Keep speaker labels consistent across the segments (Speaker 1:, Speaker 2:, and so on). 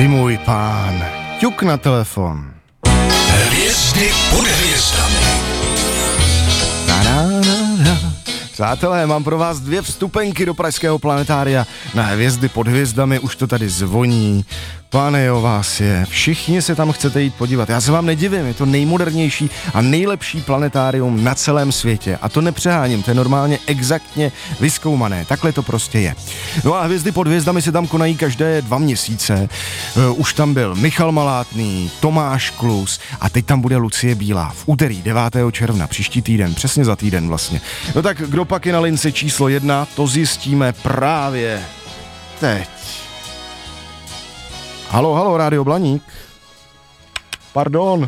Speaker 1: Ty můj pán, ťuk na telefon.
Speaker 2: Hvězdy pod hvězdami.
Speaker 1: Přátelé, mám pro vás 2 vstupenky do pražského planetária na Hvězdy pod hvězdami, už to tady zvoní. Pane jo, vás je, všichni se tam chcete jít podívat. Já se vám nedivím, je to nejmodernější a nejlepší planetárium na celém světě. A to nepřeháním, to je normálně exaktně vyzkoumané, takhle to prostě je. No a Hvězdy pod hvězdami se tam konají každé 2 měsíce. Už tam byl Michal Malátný, Tomáš Klus a teď tam bude Lucie Bílá v úterý 9. června, příští týden, přesně za týden vlastně. No tak kdo pak je na lince číslo 1, to zjistíme právě teď. Halo, Rádio Blaník. Pardon.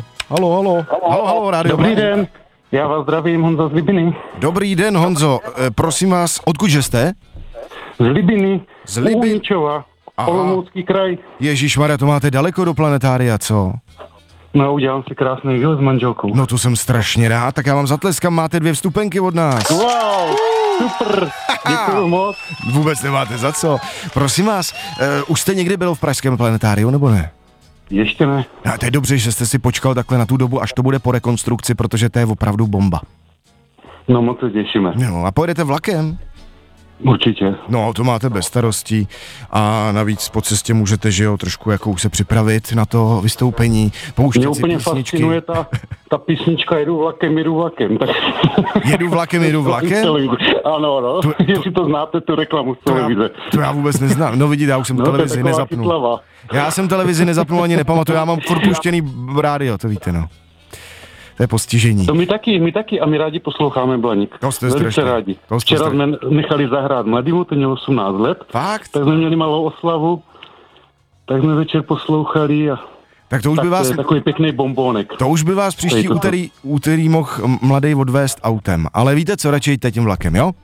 Speaker 1: Halo, Rádio
Speaker 3: Dobrý
Speaker 1: Blaník.
Speaker 3: den, já vás zdravím, Honza z Libiny.
Speaker 1: Dobrý den, Honzo. Prosím vás, odkud jste?
Speaker 3: Z Libiny,
Speaker 1: Z Libin-
Speaker 3: Uničova,
Speaker 1: Aha.
Speaker 3: Olomoucký kraj.
Speaker 1: Ježišmarja, to máte daleko do planetária, co?
Speaker 3: No, udělám si krásný výlet s manželkou.
Speaker 1: No to jsem strašně rád, tak já vám zatleskám, máte 2 vstupenky od nás.
Speaker 3: Wow, super, děkuju moc.
Speaker 1: Vůbec nemáte za co. Prosím vás, už jste někdy byl v pražském planetáriu, nebo ne?
Speaker 3: Ještě ne.
Speaker 1: A to je dobře, že jste si počkal takhle na tu dobu, až to bude po rekonstrukci, protože to je opravdu bomba.
Speaker 3: No, moc se těšíme.
Speaker 1: No a pojedete vlakem?
Speaker 3: Určitě.
Speaker 1: No, to máte bez starostí a navíc po cestě můžete, že jo, trošku jako už se připravit na to vystoupení,
Speaker 3: Mě
Speaker 1: pouštět si
Speaker 3: úplně
Speaker 1: písničky.
Speaker 3: fascinuje ta písnička Jedu vlakem. Tak...
Speaker 1: Jedu vlakem?
Speaker 3: Ano, jestli to znáte, tu reklamu z televize.
Speaker 1: To já vůbec neznám. No vidíte, já už jsem televizi nezapnul.
Speaker 3: Chytlava.
Speaker 1: Já jsem televizi nezapnul ani nepamatuju, já mám furt puštěný rádio, to víte, no. To je postižení.
Speaker 3: To my taky a my rádi posloucháme Blaník.
Speaker 1: To jste
Speaker 3: Velice
Speaker 1: strašně.
Speaker 3: rádi.
Speaker 1: To jste
Speaker 3: Včera jsme nechali zahrát mladýmu, ten měl 18 let.
Speaker 1: Fakt?
Speaker 3: Tak jsme měli malou oslavu, tak jsme večer poslouchali a
Speaker 1: Tak to už by
Speaker 3: tak
Speaker 1: vás...
Speaker 3: to je takový pěkný bombónek.
Speaker 1: To už by vás příští
Speaker 3: To.
Speaker 1: úterý mohl mladej odvést autem. Ale víte co, radši jďte tím vlakem, jo?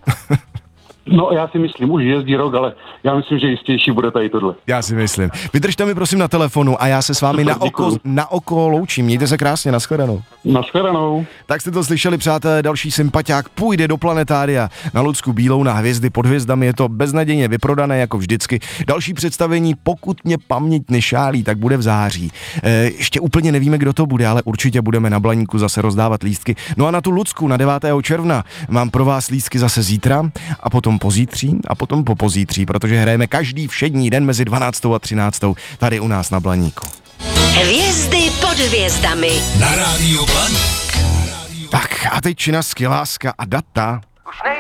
Speaker 3: No já si myslím, už jezdí rok, ale já myslím, že jistější bude tady tohle.
Speaker 1: Já si myslím. Vydržte mi prosím na telefonu a já se s vámi na oko loučím. Mějte se krásně, nashledanou.
Speaker 3: Nashledanou.
Speaker 1: Tak jste to slyšeli, přátelé, další sympatiák půjde do planetária na Lucku Bílou na Hvězdy pod hvězdami. Je to beznadějně vyprodané jako vždycky. Další představení, pokud mě paměť nešálí, tak bude v září. Ještě úplně nevíme, kdo to bude, ale určitě budeme na Blaníku zase rozdávat lístky. No a na tu Lucku na 9. června mám pro vás lístky zase zítra a potom pozítří a potom po pozítří, protože hrajeme každý všední den mezi 12. a 13. tady u nás na Blaníku.
Speaker 4: Hvězdy pod hvězdami.
Speaker 2: Na Rádiu Blaník.
Speaker 1: Tak a teď Čina, Skyláska a Data.